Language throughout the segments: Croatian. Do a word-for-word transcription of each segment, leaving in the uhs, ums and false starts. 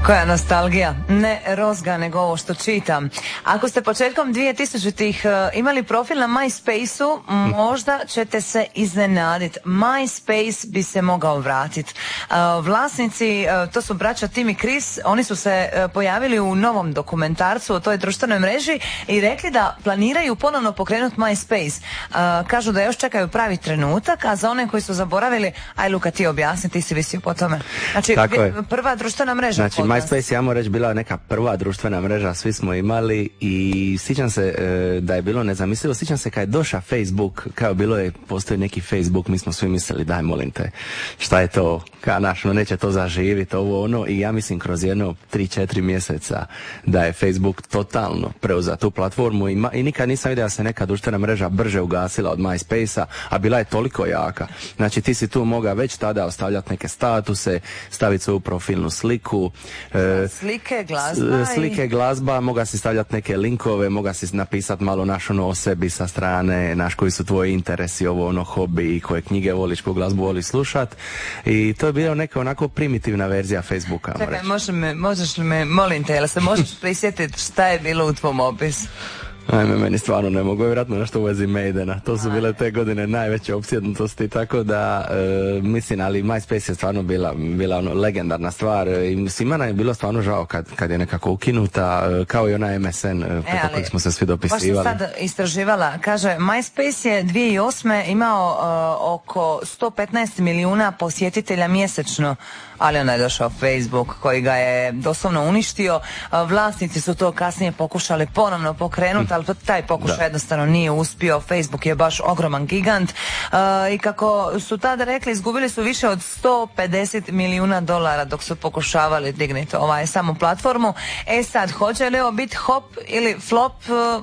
Koja nostalgija, ne rozga nego ovo što čitam. Ako ste početkom dvije tisućitih imali profil na MySpace-u, možda ćete se iznenaditi. MySpace bi se mogao vratiti. Vlasnici, to su braća Tim i Chris, oni su se pojavili u novom dokumentarcu o toj društvenoj mreži i rekli da planiraju ponovno pokrenuti MySpace. Kažu da još čekaju pravi trenutak, a za one koji su zaboravili, aj Luka ti objasni, ti si visio po tome. Znači, prva društvena mreža. Znači, MySpace, ja moram reći, bila neka prva društvena mreža, svi smo imali i sjećam se e, da je bilo nezamislivo, sjećam se kad je došao Facebook, kao bilo je, postoji neki Facebook, mi smo svi mislili, daj molim te, šta je to, kao naš, no neće to zaživiti, ovo ono, i ja mislim kroz jedno tri četiri mjeseca da je Facebook totalno preuzeo tu platformu i, ma, i nikad nisam vidio da se neka društvena mreža brže ugasila od MySpace-a, a bila je toliko jaka. Znači, ti si tu mogao već tada ostavljati neke statuse, staviti svoju profilnu sliku, e, slike, glazba, slike, glazba, moga si stavljati neke linkove, moga si napisati malo naš ono o sebi sa strane, naš koji su tvoji interesi, ovo ono hobi i koje knjige voliš, koju glazbu voliš slušat, i to je bila neka onako primitivna verzija Facebooka. Čekaj, može me, možeš li me, molim te, jel se možeš prisjetiti šta je bilo u tvom opisu? Ajme, meni stvarno ne mogu, vjerojatno nešto u vezi Maidena. To su bile te godine najveće opsjednutosti, tako da, e, mislim, ali MySpace je stvarno bila, bila ono, legendarna stvar i svima nam je bilo stvarno žao kad, kad je nekako ukinuta, kao i ona M S N, e, preko kojeg smo se svi dopisivali. Baš sam sad istraživala, kaže, MySpace je dvije tisuće osme imao uh, oko sto petnaest milijuna posjetitelja mjesečno, ali onda je došao Facebook koji ga je doslovno uništio. Uh, vlasnici su to kasnije pokušali ponovno pokrenuti, ali taj pokušaj da. jednostavno nije uspio. Facebook je baš ogroman gigant uh, i kako su tada rekli, izgubili su više od sto pedeset milijuna dolara dok su pokušavali dignuti ovaj samu platformu. E sad, hoće li ovo biti hop ili flop? Uh,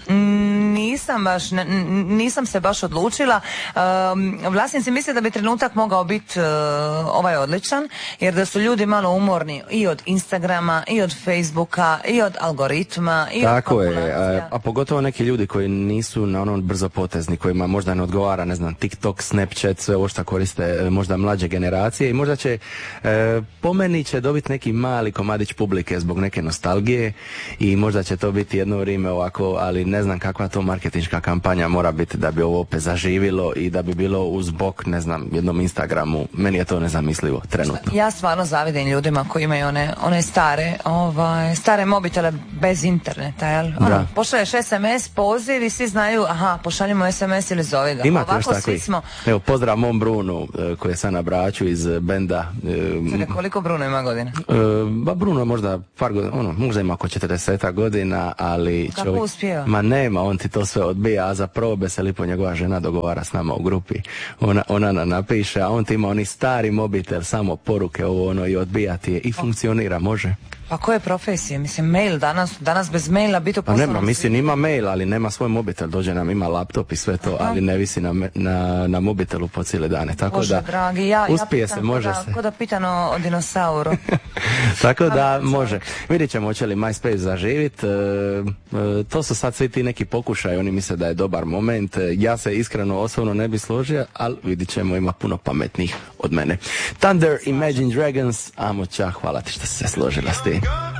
Nisam baš, nisam se baš odlučila. Um, vlasnici misle da bi trenutak mogao biti uh, ovaj odličan, jer da su ljudi malo umorni i od Instagrama, i od Facebooka, i od algoritma, i tako od je, a, a pogotovo neki ljudi koji nisu na onom brzopotezni, kojima možda ne odgovara, ne znam, TikTok, Snapchat, sve ovo što koriste možda mlađe generacije, i možda će, e, po meni će dobiti neki mali komadić publike zbog neke nostalgije i možda će to biti jedno vrijeme ovako, ali ne znam kakva to marketinška kampanja mora biti da bi ovo opet zaživilo i da bi bilo uz bok, ne znam, jednom Instagramu. Meni je to nezamislivo trenutno. Ja stvarno zavidim ljudima koji imaju one, one stare, ovaj, stare mobitele bez interneta, jel? Ono, pošalješ S M S, poziv i svi znaju, aha, pošaljimo S M S ili zove ga. Imate ovako još takvi? Smo... Evo, pozdrav mom Brunu, koji je sad na Braču iz benda. Čekaj, koliko Bruno ima godina? Ba, Bruno možda par godina, ono, možda ima oko četrdeset godina, ali kako čovjek... uspijeva? Ma nema, on ti to sve odbija, a za probe se lipo njegova žena dogovara s nama u grupi. Ona, ona nam napiše, a on ti ima oni stari mobitel, samo poruke, ovo ono, i odbija ti je i funkcionira, može. Pa koje profesije? Mislim, mail danas, danas bez maila biti u poslovnom. Pa nema, mislim, ima mail, ali nema svoj mobitel, dođe nam, ima laptop i sve to, aha, ali ne visi na, na, na mobitelu po cijele dane, tako Bože, da dragi, ja, uspije ja se, može da, se. Ko da pitano o dinosauru. Tako da može. Vidjet ćemo hoće li MySpace zaživit. E, e, to su sad svi ti neki pokušaj, oni misle da je dobar moment. E, ja se iskreno osobno ne bi složio, ali vidit ćemo, ima puno pametnih od mene. Thunder, Imagine Dragons, amo ča, hvala ti što si se složila s tim.